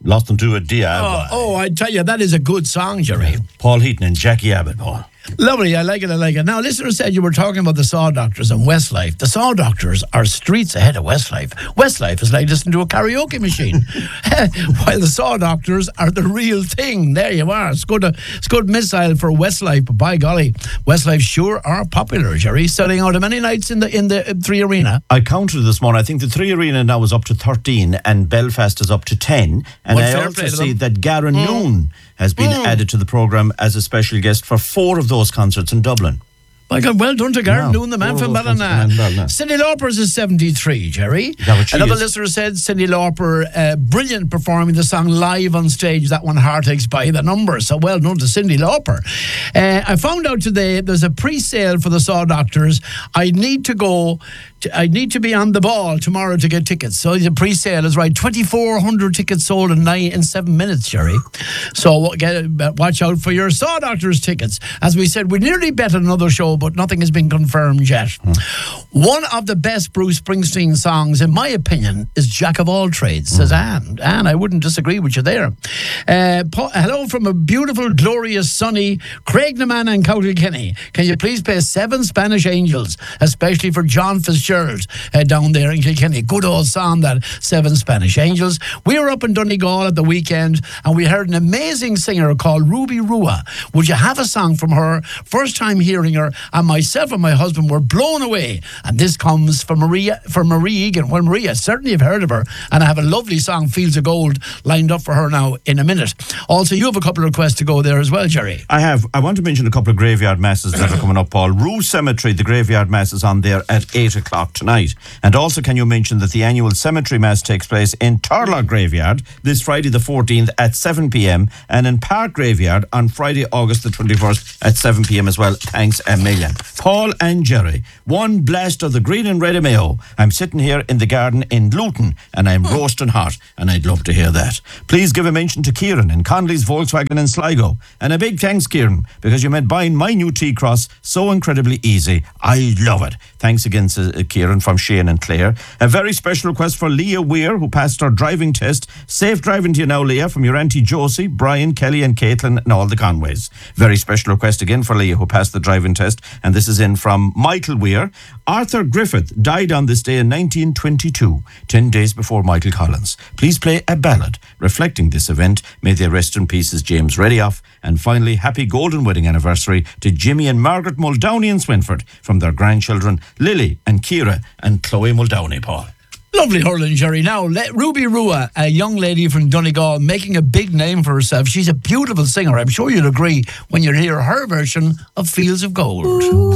Lost them to a Diab. Oh, I tell you, that is a good song, Jerry. Paul Heaton and Jackie Abbott, Paul. Lovely, I like it. Now, listener said you were talking about the Saw Doctors and Westlife. The Saw Doctors are streets ahead of Westlife. Westlife is like listening to a karaoke machine, while the Saw Doctors are the real thing. There you are. It's good missile for Westlife, but by golly, Westlife sure are popular, Jerry. Selling out many nights in the Three Arena. I counted this morning. I think the Three Arena now is up to 13 and Belfast is up to 10. And I also see that Garen Noon has been added to the programme as a special guest for 4 of those concerts in Dublin. My God, well done to Garen Noon, the man from Ballina. Cyndi Lauper's is 73, Jerry. Another listener said Cyndi Lauper, brilliant performing the song live on stage. That one, Heartaches by the Number. So well done to Cyndi Lauper. I found out today there's a pre-sale for the Saw Doctors. I need to be on the ball tomorrow to get tickets. So the pre-sale is right. 2,400 tickets sold in 7 minutes, Jerry. So watch out for your Saw Doctors tickets. As we said, we nearly bet another show, but nothing has been confirmed yet. One of the best Bruce Springsteen songs, in my opinion, is Jack of All Trades, says Anne. Anne, I wouldn't disagree with you there. Hello from a beautiful, glorious, sunny Craignaman and Cowley-Kenny. Can you please play 7 Spanish Angels, especially for John Fitzgerald down there in Kilkenny? Good old song, that 7 Spanish Angels. We were up in Donegal at the weekend and we heard an amazing singer called Ruby Rua. Would you have a song from her? First time hearing her, and myself and my husband were blown away. And this comes from Marie Egan. Well, Maria, certainly you've heard of her, and I have a lovely song, Fields of Gold, lined up for her now in a minute. Also, you have a couple of requests to go there as well, Jerry. I have. I want to mention a couple of graveyard masses that are coming up, Paul. Rue Cemetery, the graveyard mass is on there at 8 o'clock tonight. And also, can you mention that the annual cemetery mass takes place in Turlough Graveyard this Friday the 14th at 7 p.m. and in Park Graveyard on Friday, August the 21st at 7 p.m. as well. Thanks a million. Paul and Jerry, one blast of the green and red of Mayo. I'm sitting here in the garden in Luton and I'm roasting hot, and I'd love to hear that. Please give a mention to Kieran in Conley's Volkswagen in Sligo. And a big thanks, Kieran, because you made buying my new T-Cross so incredibly easy. I love it. Thanks again to Kieran from Shane and Clare. A very special request for Leah Weir, who passed her driving test. Safe driving to you now, Leah, from your Auntie Josie, Brian, Kelly and Caitlin and all the Conways. Very special request again for Leah, who passed the driving test. And this is in from Michael Weir. Arthur Griffith died on this day in 1922, 10 days before Michael Collins. Please play a ballad reflecting this event. May they rest in peace, as James Redioff. And finally, happy golden wedding anniversary to Jimmy and Margaret Muldowney in Swinford from their grandchildren Lily and Ciara and Chloe Muldowney, Paul. Lovely hurling, Jerry. Now, Ruby Rua, a young lady from Donegal, making a big name for herself. She's a beautiful singer. I'm sure you'll agree when you hear her version of Fields of Gold.